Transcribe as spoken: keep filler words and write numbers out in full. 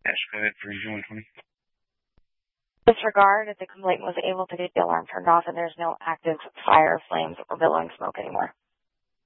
Yes, go ahead for Region one twenty. Disregard, the complainant was able to get the alarm turned off and there's no active fire, flames, or billowing smoke anymore.